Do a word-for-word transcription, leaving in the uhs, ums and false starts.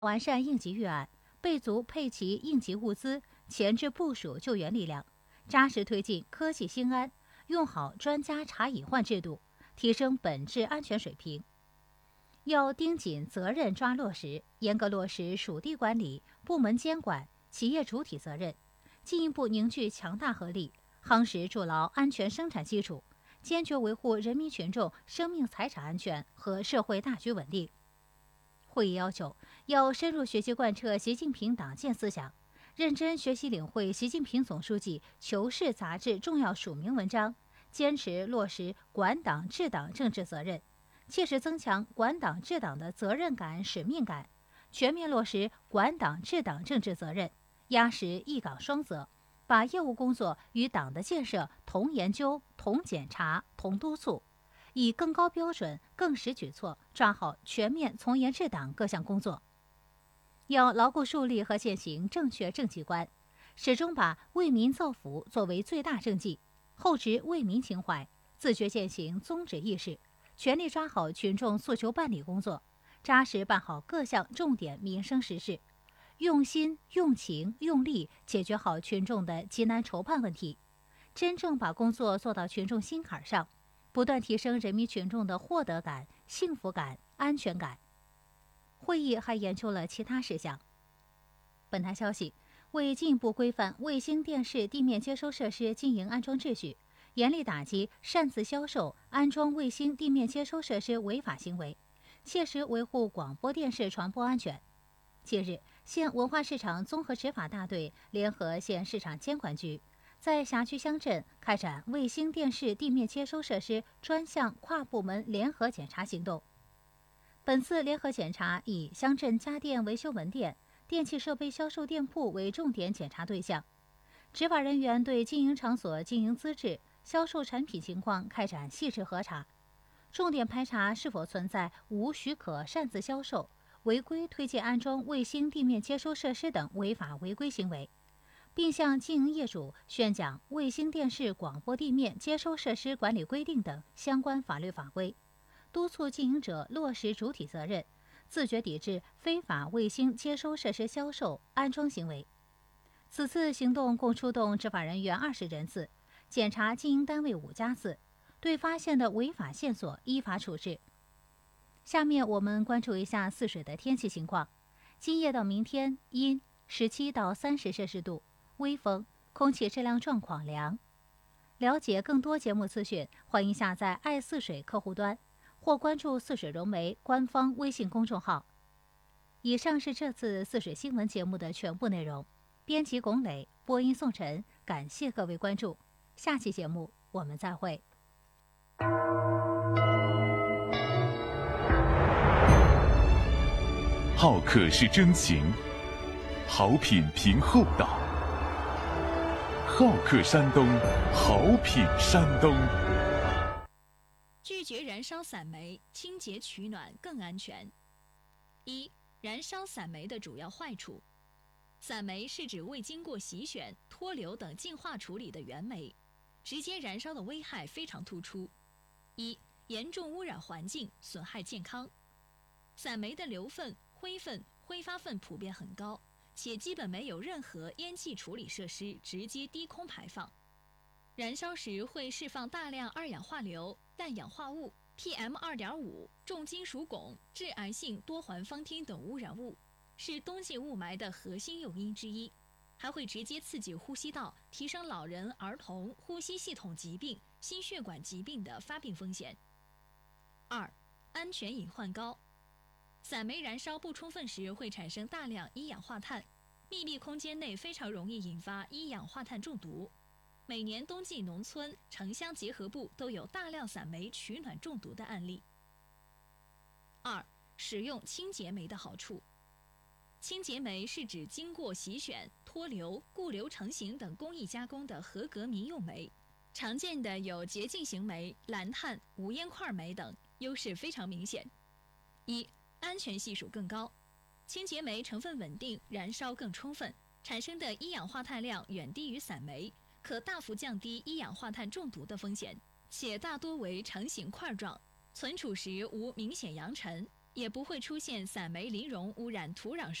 完善应急预案，备足配齐应急物资，前置部署救援力量，扎实推进科技兴安，用好专家查隐患制度，提升本质安全水平。要盯紧责任抓落实，严格落实属地管理、部门监管、企业主体责任，进一步凝聚强大合力，夯实筑牢安全生产基础，坚决维护人民群众生命财产安全和社会大局稳定。会议要求，要深入学习贯彻习近平党建思想，认真学习领会习近平总书记《求是》杂志重要署名文章，坚持落实管党治党政治责任，切实增强管党治党的责任感、使命感，全面落实管党治党政治责任，压实一岗双责，把业务工作与党的建设同研究、同检查、同督促，以更高标准、更实举措抓好全面从严治党各项工作。要牢固树立和践行正确政绩观，始终把为民造福作为最大政绩，厚植为民情怀，自觉践行宗旨意识，全力抓好群众诉求办理工作，扎实办好各项重点民生实事，用心、用情、用力解决好群众的急难愁盼问题，真正把工作做到群众心坎上，不断提升人民群众的获得感、幸福感、安全感。会议还研究了其他事项。本台消息，为进一步规范卫星电视地面接收设施经营安装秩序，严厉打击擅自销售、安装卫星地面接收设施违法行为，切实维护广播电视传播安全。近日，县文化市场综合执法大队联合县市场监管局，在辖区乡镇开展卫星电视地面接收设施专项跨部门联合检查行动。本次联合检查以乡镇家电维修门店、电器设备销售店铺为重点检查对象，执法人员对经营场所经营资质、销售产品情况开展细致核查，重点排查是否存在无许可擅自销售、违规推荐安装卫星地面接收设施等违法违规行为，并向经营业主宣讲卫星电视广播地面接收设施管理规定等相关法律法规，督促经营者落实主体责任，自觉抵制非法卫星接收设施销售、安装行为。此次行动共出动执法人员二十人次，检查经营单位五家次，对发现的违法线索依法处置。下面我们关注一下泗水的天气情况。今夜到明天阴，十七到三十摄氏度，微风，空气质量状况良。了解更多节目资讯，欢迎下载爱泗水客户端或关注泗水融媒官方微信公众号。以上是这次泗水新闻节目的全部内容。编辑龚磊，播音宋晨，感谢各位关注。下期节目我们再会。 好客是真情，好品凭厚道。好客山东，好品山东。 拒绝燃烧散煤，清洁取暖更安全。一、燃烧散煤的主要坏处。散煤是指未经过洗选、脱硫等净化处理的原煤，直接燃烧的危害非常突出。一、严重污染环境，损害健康。散煤的硫分、灰分、挥发分普遍很高，且基本没有任何烟气处理设施直接低空排放。燃烧时会释放大量二氧化硫、氮氧化物、P M 二点五、重金属汞、致癌性多环芳烃等污染物，是冬季雾霾的核心诱因之一，还会直接刺激呼吸道，提升老人、儿童呼吸系统疾病、心血管疾病的发病风险。二、安全隐患高。散煤燃烧不充分时会产生大量一氧化碳，密闭空间内非常容易引发一氧化碳中毒。每年冬季农村、城乡结合部都有大量散煤取暖中毒的案例。二、使用清洁煤的好处。清洁煤是指经过洗选、脱硫、固硫成型等工艺加工的合格民用煤，常见的有洁净型煤、蓝碳、无烟块煤等，优势非常明显。一、安全系数更高。清洁煤成分稳定，燃烧更充分，产生的一氧化碳量远低于散煤，可大幅降低一氧化碳中毒的风险，且大多为成型块状，存储时无明显扬尘， 也不会出现散酶磷溶污染土壤